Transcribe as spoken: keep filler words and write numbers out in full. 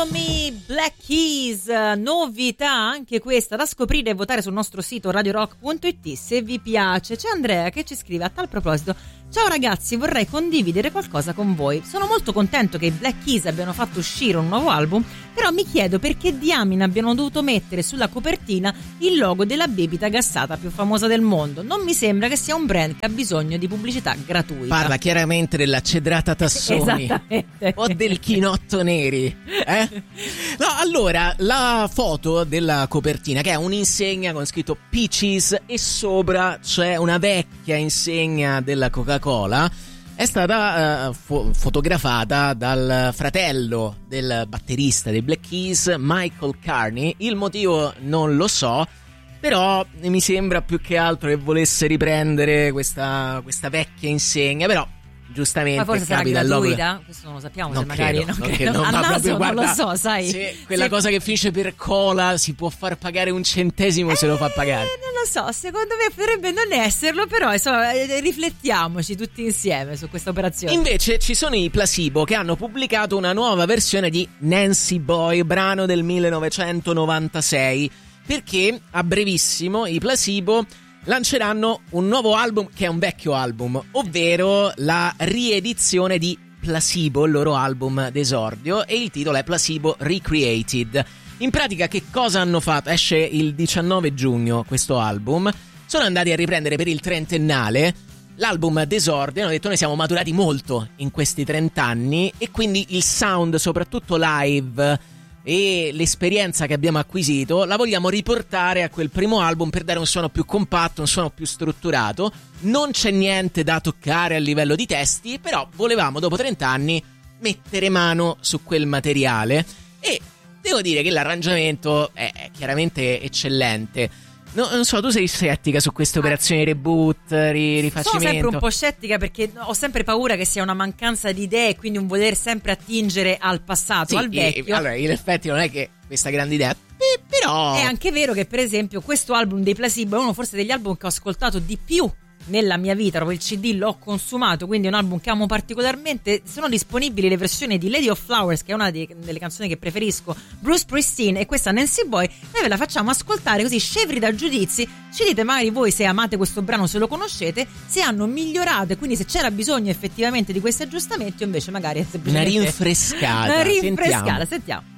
Black Keys, novità anche questa da scoprire e votare sul nostro sito radio rock punto it se vi piace. C'è Andrea che ci scrive a tal proposito: ciao ragazzi, vorrei condividere qualcosa con voi. Sono molto contento che i Black Keys abbiano fatto uscire un nuovo album, però mi chiedo perché diamine abbiano dovuto mettere sulla copertina il logo della bibita gassata più famosa del mondo. Non mi sembra che sia un brand che ha bisogno di pubblicità gratuita. Parla chiaramente della Cedrata Tassoni Esattamente. o del Chinotto Neri, eh? No, allora, la foto della copertina, che è un'insegna con scritto Peaches e sopra c'è una vecchia insegna della Coca-Cola, è stata uh, fo- fotografata dal fratello del batterista dei Black Keys, Michael Carney. Il motivo non lo so, però mi sembra più che altro che volesse riprendere questa, questa vecchia insegna, però giustamente ma forse sarà capita gratuita? Il questo non lo sappiamo, non se magari credo, non non credo. credo, Al ma naso proprio, non guarda, lo so, sai. Se quella Se... cosa che finisce per cola si può far pagare un centesimo, eh, se lo fa pagare. Non lo so, secondo me potrebbe non esserlo, però insomma, riflettiamoci tutti insieme su questa operazione. Invece ci sono i Placebo che hanno pubblicato una nuova versione di Nancy Boy, brano del millenovecentonovantasei, perché a brevissimo i Placebo lanceranno un nuovo album che è un vecchio album, ovvero la riedizione di Placebo, il loro album d'esordio, e il titolo è Placebo Recreated. In pratica che cosa hanno fatto? Esce il diciannove giugno questo album, sono andati a riprendere per il trentennale l'album d'esordio, hanno detto noi siamo maturati molto in questi trent'anni e quindi il sound, soprattutto live, e l'esperienza che abbiamo acquisito la vogliamo riportare a quel primo album per dare un suono più compatto, un suono più strutturato. Non c'è niente da toccare a livello di testi, però volevamo dopo trent'anni mettere mano su quel materiale e devo dire che l'arrangiamento è chiaramente eccellente. No, non so, tu sei scettica su queste operazioni reboot, ri- rifacimento? Sono sempre un po' scettica perché ho sempre paura che sia una mancanza di idee e quindi un voler sempre attingere al passato, sì, al vecchio. E, allora, in effetti non è che questa grande idea, però... È anche vero che per esempio questo album dei Placebo è uno forse degli album che ho ascoltato di più nella mia vita, proprio il C D l'ho consumato, quindi è un album che amo particolarmente. Sono disponibili le versioni di Lady of Flowers, che è una delle canzoni che preferisco, Bruce Springsteen e questa Nancy Boy. Noi ve la facciamo ascoltare così, scevri da giudizi. Ci dite magari voi se amate questo brano, se lo conoscete, se hanno migliorato e quindi se c'era bisogno effettivamente di questi aggiustamenti o invece magari è semplicemente una rinfrescata. una rinfrescata, sentiamo, sentiamo.